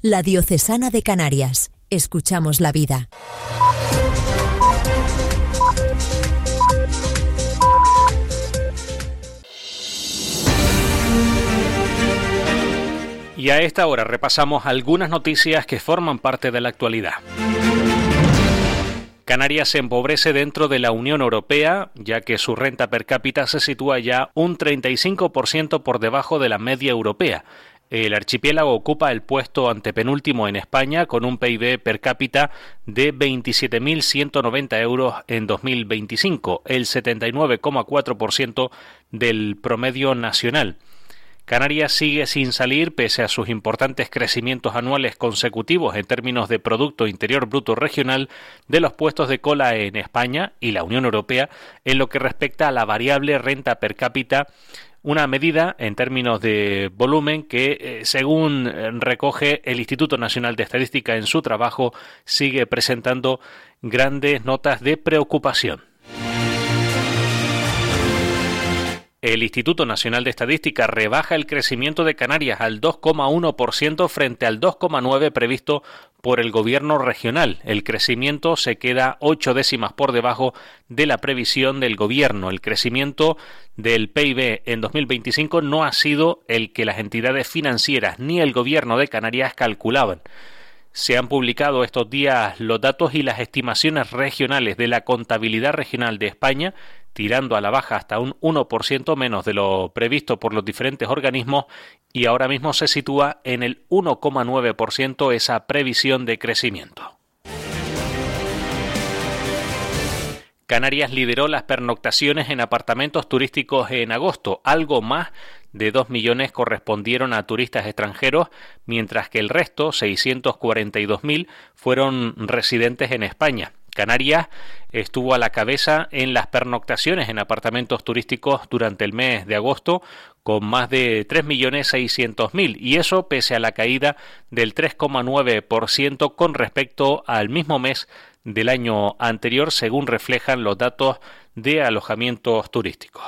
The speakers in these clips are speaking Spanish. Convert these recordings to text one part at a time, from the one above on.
La Diocesana de Canarias. Escuchamos la vida. Y a esta hora repasamos algunas noticias que forman parte de la actualidad. Canarias se empobrece dentro de la Unión Europea, ya que su renta per cápita se sitúa ya un 35% por debajo de la media europea. El archipiélago ocupa el puesto antepenúltimo en España, con un PIB per cápita de 27.190 euros en 2025, el 79,4% del promedio nacional. Canarias sigue sin salir, pese a sus importantes crecimientos anuales consecutivos en términos de Producto Interior Bruto Regional, de los puestos de cola en España y la Unión Europea en lo que respecta a la variable renta per cápita, una medida en términos de volumen que, según recoge el Instituto Nacional de Estadística en su trabajo, sigue presentando grandes notas de preocupación. El Instituto Nacional de Estadística rebaja el crecimiento de Canarias al 2,1% frente al 2,9% previsto por el gobierno regional. El crecimiento se queda 8 décimas por debajo de la previsión del gobierno. El crecimiento del PIB en 2025 no ha sido el que las entidades financieras ni el gobierno de Canarias calculaban. Se han publicado estos días los datos y las estimaciones regionales de la contabilidad regional de España, tirando a la baja hasta un 1% menos de lo previsto por los diferentes organismos, y ahora mismo se sitúa en el 1,9% esa previsión de crecimiento. Canarias lideró las pernoctaciones en apartamentos turísticos en agosto. Algo más de 2 millones correspondieron a turistas extranjeros, mientras que el resto, 642.000, fueron residentes en España. Canarias estuvo a la cabeza en las pernoctaciones en apartamentos turísticos durante el mes de agosto, con más de 3.600.000, y eso pese a la caída del 3,9% con respecto al mismo mes del año anterior, según reflejan los datos de alojamientos turísticos.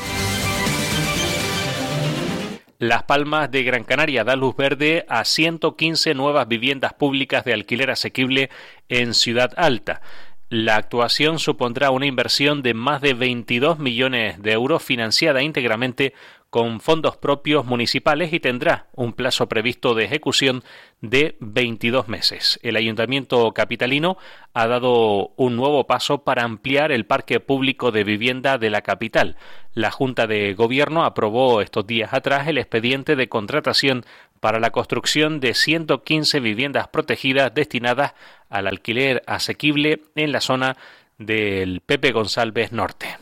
Las Palmas de Gran Canaria da luz verde a 115 nuevas viviendas públicas de alquiler asequible en Ciudad Alta. La actuación supondrá una inversión de más de 22 millones de euros financiada íntegramente con fondos propios municipales y tendrá un plazo previsto de ejecución de 22 meses. El Ayuntamiento capitalino ha dado un nuevo paso para ampliar el parque público de vivienda de la capital. La Junta de Gobierno aprobó estos días atrás el expediente de contratación para la construcción de 115 viviendas protegidas destinadas al alquiler asequible en la zona del Pepe González Norte.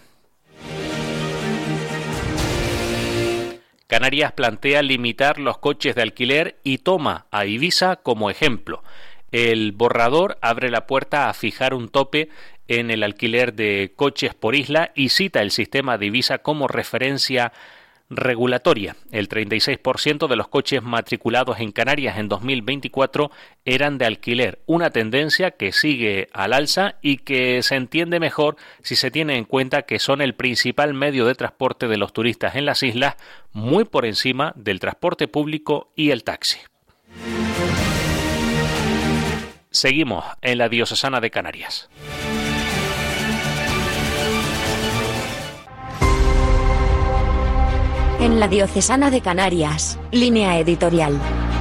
Canarias plantea limitar los coches de alquiler y toma a Ibiza como ejemplo. El borrador abre la puerta a fijar un tope en el alquiler de coches por isla y cita el sistema de Ibiza como referencia regulatoria. El 36% de los coches matriculados en Canarias en 2024 eran de alquiler, una tendencia que sigue al alza y que se entiende mejor si se tiene en cuenta que son el principal medio de transporte de los turistas en las islas, muy por encima del transporte público y el taxi. Seguimos en la Diocesana de Canarias. En la Diocesana de Canarias, línea editorial.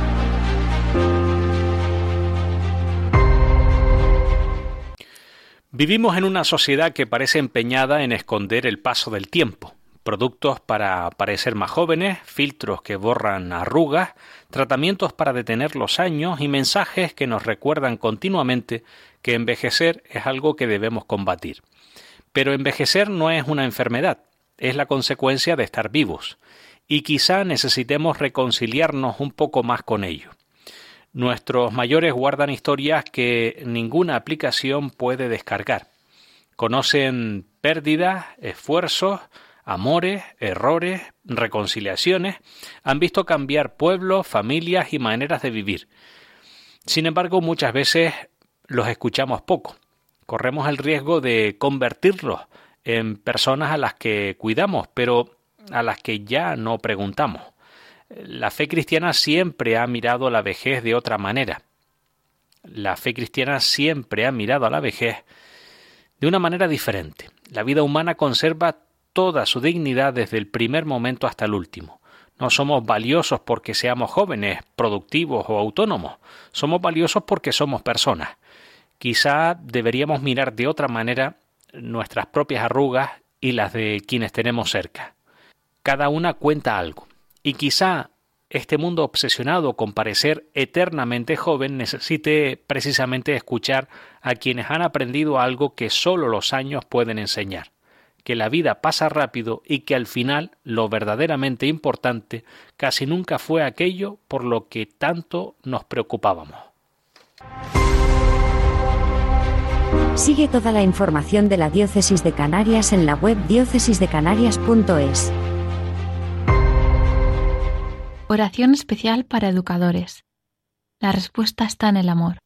Vivimos en una sociedad que parece empeñada en esconder el paso del tiempo. Productos para parecer más jóvenes, filtros que borran arrugas, tratamientos para detener los años y mensajes que nos recuerdan continuamente que envejecer es algo que debemos combatir. Pero envejecer no es una enfermedad, es la consecuencia de estar vivos, y quizá necesitemos reconciliarnos un poco más con ello. Nuestros mayores guardan historias que ninguna aplicación puede descargar. Conocen pérdidas, esfuerzos, amores, errores, reconciliaciones, han visto cambiar pueblos, familias y maneras de vivir. Sin embargo, muchas veces los escuchamos poco. Corremos el riesgo de convertirlos en personas a las que cuidamos, pero a las que ya no preguntamos. La fe cristiana siempre ha mirado a la vejez de otra manera. La fe cristiana siempre ha mirado a la vejez de una manera diferente. La vida humana conserva toda su dignidad desde el primer momento hasta el último. No somos valiosos porque seamos jóvenes, productivos o autónomos. Somos valiosos porque somos personas. Quizá deberíamos mirar de otra manera nuestras propias arrugas y las de quienes tenemos cerca. Cada una cuenta algo. Y quizá este mundo obsesionado con parecer eternamente joven necesite precisamente escuchar a quienes han aprendido algo que solo los años pueden enseñar, que la vida pasa rápido y que al final lo verdaderamente importante casi nunca fue aquello por lo que tanto nos preocupábamos. Sigue toda la información de la Diócesis de Canarias en la web diócesisdecanarias.es. Oración especial para educadores. La respuesta está en el amor.